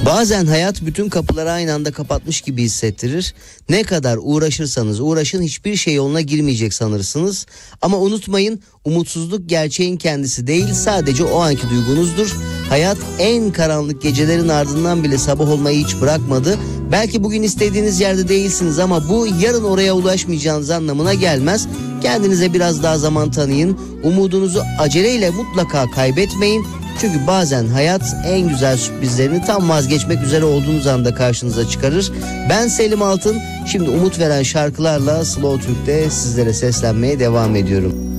Bazen hayat bütün kapıları aynı anda kapatmış gibi hissettirir. Ne kadar uğraşırsanız uğraşın hiçbir şey yoluna girmeyecek sanırsınız. Ama unutmayın, umutsuzluk gerçeğin kendisi değil, sadece o anki duygunuzdur. Hayat en karanlık gecelerin ardından bile sabah olmayı hiç bırakmadı. Belki bugün istediğiniz yerde değilsiniz ama bu yarın oraya ulaşmayacağınız anlamına gelmez. Kendinize biraz daha zaman tanıyın. Umudunuzu aceleyle mutlaka kaybetmeyin. Çünkü bazen hayat en güzel sürprizlerini tam vazgeçmek üzere olduğunuz anda karşınıza çıkarır. Ben Selim Altın. Şimdi umut veren şarkılarla Slow Türk'te sizlere seslenmeye devam ediyorum.